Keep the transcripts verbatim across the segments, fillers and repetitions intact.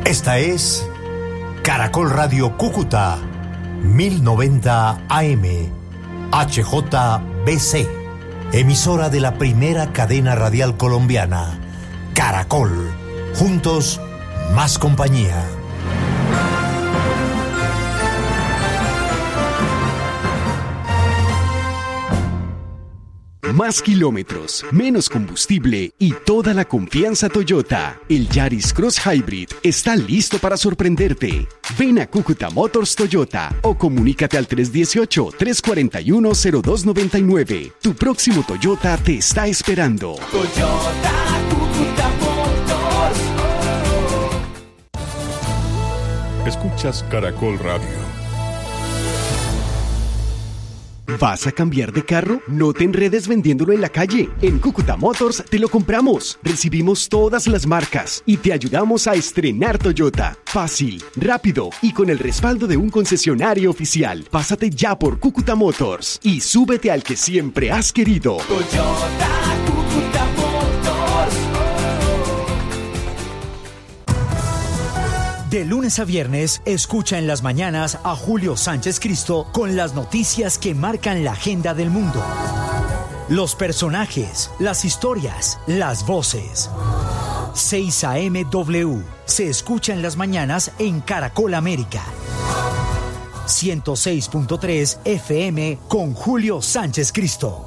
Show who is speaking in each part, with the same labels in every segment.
Speaker 1: Esta es Caracol Radio Cúcuta, mil noventa A M, H J B C, emisora de la primera cadena radial colombiana, Caracol. Juntos, más compañía.
Speaker 2: Más kilómetros, menos combustible y toda la confianza Toyota. El Yaris Cross Hybrid está listo para sorprenderte. Ven a Cúcuta Motors Toyota o comunícate al tres uno ocho, tres cuatro uno, cero dos nueve nueve. Tu próximo Toyota te está esperando.
Speaker 3: Toyota Cúcuta Motors.
Speaker 4: Escuchas Caracol Radio.
Speaker 2: ¿Vas a cambiar de carro? No te enredes vendiéndolo en la calle. En Cúcuta Motors te lo compramos. Recibimos todas las marcas y te ayudamos a estrenar Toyota. Fácil, rápido y con el respaldo de un concesionario oficial. Pásate ya por Cúcuta Motors y súbete al que siempre has querido.
Speaker 3: Toyota Cúcuta Motors.
Speaker 5: De lunes a viernes, escucha en las mañanas a Julio Sánchez Cristo con las noticias que marcan la agenda del mundo. Los personajes, las historias, las voces. seis A M W se escucha en las mañanas en Caracol América. ciento seis punto tres F M con Julio Sánchez Cristo.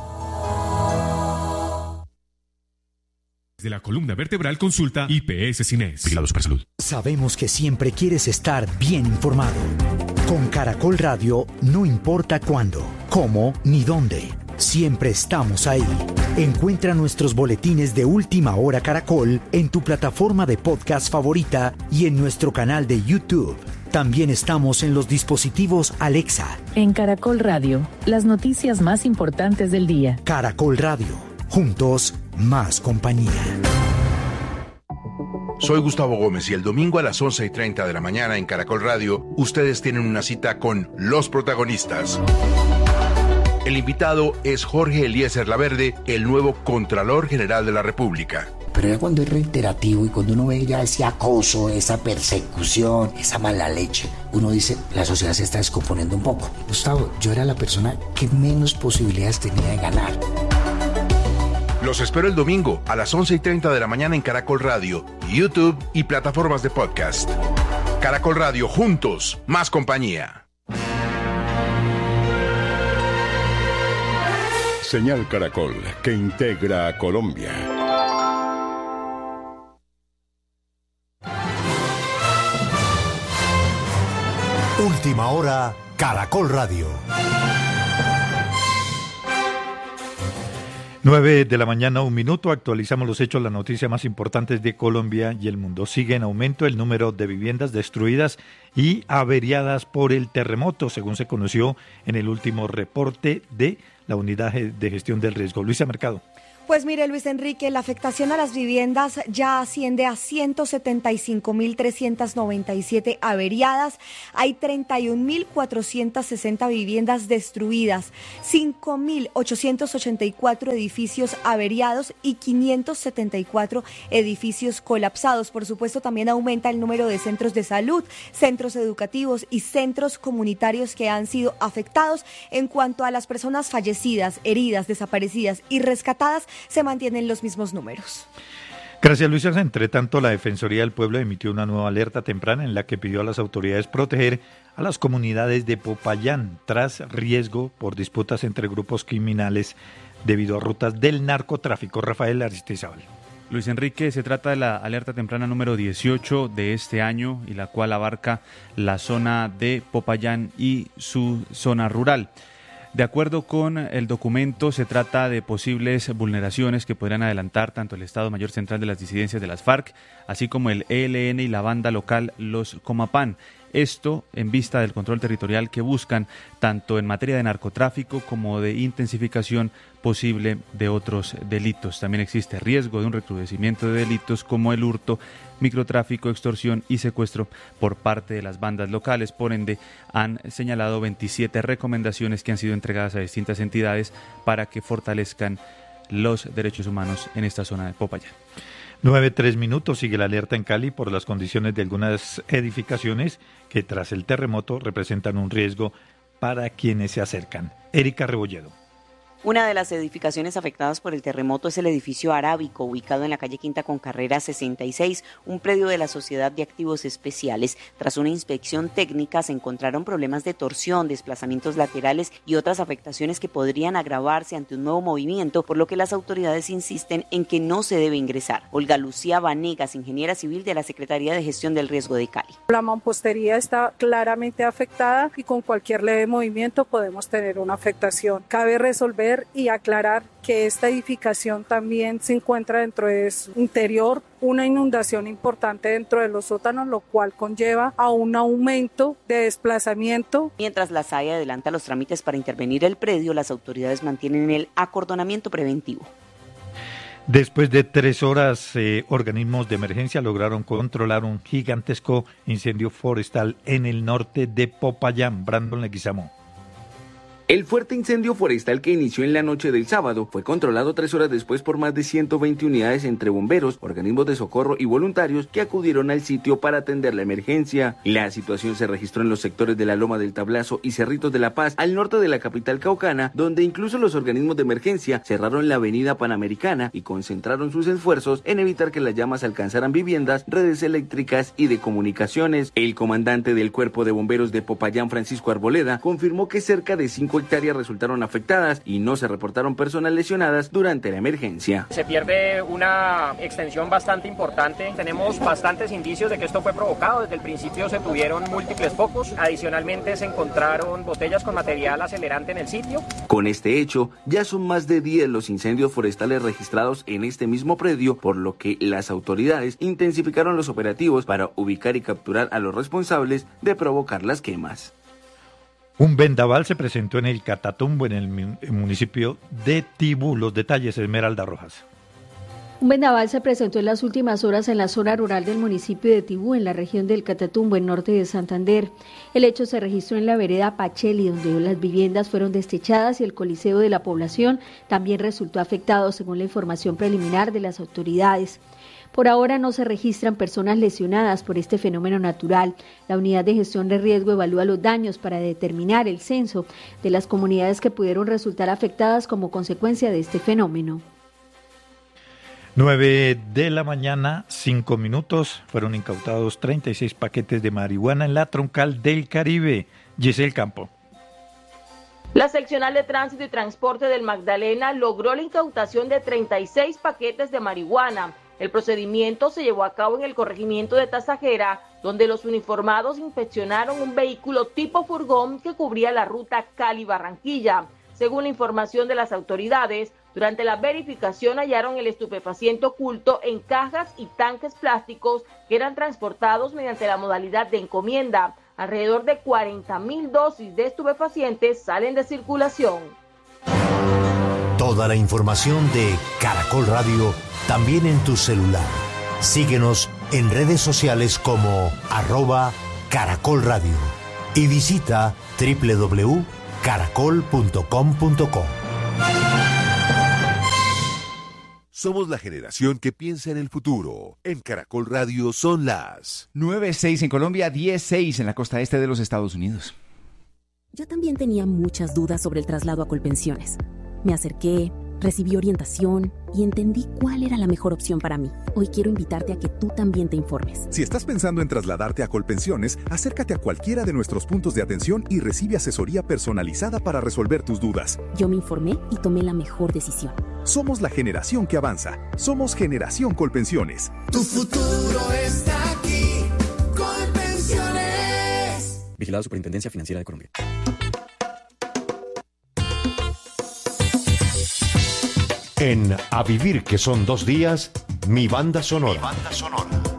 Speaker 6: De la columna vertebral consulta I P S Cines.
Speaker 4: Vigilados para salud.
Speaker 5: Sabemos que siempre quieres estar bien informado. Con Caracol Radio no importa cuándo, cómo ni dónde. Siempre estamos ahí. Encuentra nuestros boletines de Última Hora Caracol en tu plataforma de podcast favorita y en nuestro canal de YouTube. También estamos en los dispositivos Alexa.
Speaker 7: En Caracol Radio, las noticias más importantes del día.
Speaker 5: Caracol Radio. Juntos, más compañía.
Speaker 8: Soy Gustavo Gómez y el domingo a las once y treinta de la mañana en Caracol Radio, ustedes tienen una cita con los protagonistas. El invitado es Jorge Eliezer Laverde, el nuevo Contralor General de la República.
Speaker 9: Pero ya cuando es reiterativo y cuando uno ve ya ese acoso, esa persecución, esa mala leche, uno dice, la sociedad se está descomponiendo un poco. Gustavo, yo era la persona que menos posibilidades tenía de ganar.
Speaker 8: Los espero el domingo a las once y treinta de la mañana en Caracol Radio, YouTube y plataformas de podcast. Caracol Radio, juntos, más compañía.
Speaker 4: Señal Caracol, que integra a Colombia.
Speaker 1: Última hora, Caracol Radio.
Speaker 10: nueve de la mañana, un minuto, actualizamos los hechos, las noticias más importantes de Colombia y el mundo. Sigue en aumento el número de viviendas destruidas y averiadas por el terremoto, según se conoció en el último reporte de la Unidad de Gestión del Riesgo. Luisa Mercado.
Speaker 11: Pues mire, Luis Enrique, la afectación a las viviendas ya asciende a ciento setenta y cinco mil trescientas noventa y siete averiadas. Hay treinta y un mil cuatrocientas sesenta viviendas destruidas, cinco mil ochocientos ochenta y cuatro edificios averiados y quinientos setenta y cuatro edificios colapsados. Por supuesto, también aumenta el número de centros de salud, centros educativos y centros comunitarios que han sido afectados. En cuanto a las personas fallecidas, heridas, desaparecidas y rescatadas, se mantienen los mismos números.
Speaker 10: Gracias, Luisa. Entre tanto, la Defensoría del Pueblo emitió una nueva alerta temprana en la que pidió a las autoridades proteger a las comunidades de Popayán tras riesgo por disputas entre grupos criminales debido a rutas del narcotráfico. Rafael Aristizábal.
Speaker 12: Luis Enrique, se trata de la alerta temprana número dieciocho de este año y la cual abarca la zona de Popayán y su zona rural. De acuerdo con el documento, se trata de posibles vulneraciones que podrían adelantar tanto el Estado Mayor Central de las Disidencias de las FARC, así como el E L N y la banda local Los Comapán. Esto en vista del control territorial que buscan, tanto en materia de narcotráfico como de intensificación posible de otros delitos. También existe riesgo de un recrudecimiento de delitos como el hurto, microtráfico, extorsión y secuestro por parte de las bandas locales. Por ende, han señalado veintisiete recomendaciones que han sido entregadas a distintas entidades para que fortalezcan los derechos humanos en esta zona de Popayán.
Speaker 10: Nueve, tres minutos, sigue la alerta en Cali por las condiciones de algunas edificaciones que tras el terremoto representan un riesgo para quienes se acercan. Erika Rebolledo.
Speaker 13: Una de las edificaciones afectadas por el terremoto es el edificio Arábico, ubicado en la calle Quinta con Carrera sesenta y seis, un predio de la Sociedad de Activos Especiales. Tras una inspección técnica se encontraron problemas de torsión, desplazamientos laterales y otras afectaciones que podrían agravarse ante un nuevo movimiento, por lo que las autoridades insisten en que no se debe ingresar. Olga Lucía Vanegas, ingeniera civil de la Secretaría de Gestión del Riesgo de Cali.
Speaker 14: La mampostería está claramente afectada y con cualquier leve movimiento podemos tener una afectación. Cabe resolver y aclarar que esta edificación también se encuentra dentro de su interior, una inundación importante dentro de los sótanos, lo cual conlleva a un aumento de desplazamiento.
Speaker 13: Mientras la S A E adelanta los trámites para intervenir el predio, las autoridades mantienen el acordonamiento preventivo.
Speaker 10: Después de tres horas, eh, organismos de emergencia lograron controlar un gigantesco incendio forestal en el norte de Popayán. Brandon Leguizamo.
Speaker 15: El fuerte incendio forestal que inició en la noche del sábado fue controlado tres horas después por más de ciento veinte unidades entre bomberos, organismos de socorro y voluntarios que acudieron al sitio para atender la emergencia. La situación se registró en los sectores de la Loma del Tablazo y Cerritos de la Paz, al norte de la capital caucana, donde incluso los organismos de emergencia cerraron la avenida Panamericana y concentraron sus esfuerzos en evitar que las llamas alcanzaran viviendas, redes eléctricas y de comunicaciones. El comandante del Cuerpo de Bomberos de Popayán, Francisco Arboleda, confirmó que cerca de cinco hectáreas resultaron afectadas y no se reportaron personas lesionadas durante la emergencia.
Speaker 16: Se pierde una extensión bastante importante. Tenemos bastantes indicios de que esto fue provocado. Desde el principio se tuvieron múltiples focos. Adicionalmente se encontraron botellas con material acelerante en el sitio.
Speaker 15: Con este hecho, ya son más de diez los incendios forestales registrados en este mismo predio, por lo que las autoridades intensificaron los operativos para ubicar y capturar a los responsables de provocar las quemas.
Speaker 10: Un vendaval se presentó en el Catatumbo, en el municipio de Tibú. Los detalles, Esmeralda Rojas.
Speaker 17: Un vendaval se presentó en las últimas horas en la zona rural del municipio de Tibú, en la región del Catatumbo, en norte de Santander. El hecho se registró en la vereda Pacheli, donde las viviendas fueron deschechadas y el coliseo de la población también resultó afectado, según la información preliminar de las autoridades. Por ahora no se registran personas lesionadas por este fenómeno natural. La unidad de gestión de riesgo evalúa los daños para determinar el censo de las comunidades que pudieron resultar afectadas como consecuencia de este fenómeno.
Speaker 10: nueve de la mañana, cinco minutos. Fueron incautados treinta y seis paquetes de marihuana en la troncal del Caribe. Giselle Campo.
Speaker 18: La seccional de tránsito y transporte del Magdalena logró la incautación de treinta y seis paquetes de marihuana. El procedimiento se llevó a cabo en el corregimiento de Tasajera, donde los uniformados inspeccionaron un vehículo tipo furgón que cubría la ruta Cali-Barranquilla. Según la información de las autoridades, durante la verificación hallaron el estupefaciente oculto en cajas y tanques plásticos que eran transportados mediante la modalidad de encomienda. Alrededor de cuarenta mil dosis de estupefacientes salen de circulación.
Speaker 1: Toda la información de Caracol Radio también en tu celular. Síguenos en redes sociales como arroba Caracol Radio y visita doble u doble u doble u punto caracol punto com punto co.
Speaker 19: Somos la generación que piensa en el futuro. En Caracol Radio son las
Speaker 20: nueve seis en Colombia, diez seis en la costa este de los Estados Unidos.
Speaker 21: Yo también tenía muchas dudas sobre el traslado a Colpensiones. Me acerqué, recibí orientación y entendí cuál era la mejor opción para mí. Hoy quiero invitarte a que tú también te informes.
Speaker 22: Si estás pensando en trasladarte a Colpensiones, acércate a cualquiera de nuestros puntos de atención y recibe asesoría personalizada para resolver tus dudas.
Speaker 21: Yo me informé y tomé la mejor decisión.
Speaker 22: Somos la generación que avanza. Somos Generación Colpensiones.
Speaker 3: Tu futuro está aquí. Colpensiones.
Speaker 23: Vigilado Superintendencia Financiera de Colombia.
Speaker 1: En A Vivir, que son dos días, mi banda sonora. Mi banda sonora.